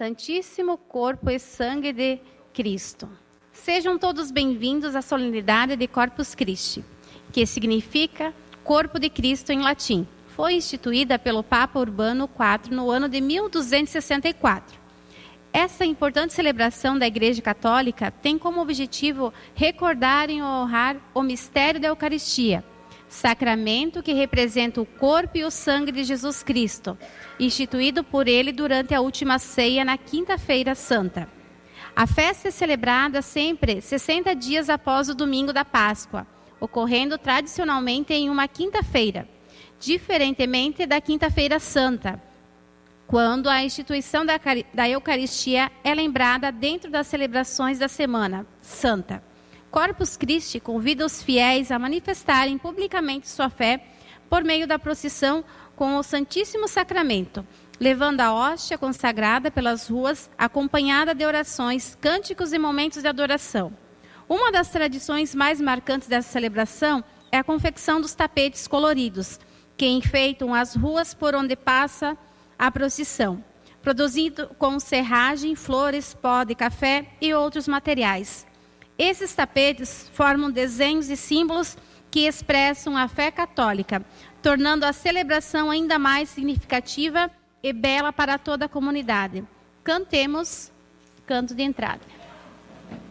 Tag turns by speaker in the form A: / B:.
A: Santíssimo Corpo e Sangue de Cristo. Sejam todos bem-vindos à solenidade de Corpus Christi, que significa Corpo de Cristo em latim. Foi instituída pelo Papa Urbano IV no ano de 1264. Essa importante celebração da Igreja Católica tem como objetivo recordar e honrar o mistério da Eucaristia, sacramento que representa o corpo e o sangue de Jesus Cristo, instituído por ele durante a última ceia na Quinta-feira Santa. A festa é celebrada sempre 60 dias após o domingo da Páscoa, ocorrendo tradicionalmente em uma quinta-feira, diferentemente da Quinta-feira Santa, quando a instituição da Eucaristia é lembrada dentro das celebrações da Semana Santa. Corpus Christi convida os fiéis a manifestarem publicamente sua fé por meio da procissão com o Santíssimo Sacramento, levando a hóstia consagrada pelas ruas, acompanhada de orações, cânticos e momentos de adoração. Uma das tradições mais marcantes dessa celebração é a confecção dos tapetes coloridos, que enfeitam as ruas por onde passa a procissão, produzido com serragem, flores, pó de café e outros materiais. Esses tapetes formam desenhos e símbolos que expressam a fé católica, tornando a celebração ainda mais significativa e bela para toda a comunidade. Cantemos, canto de entrada.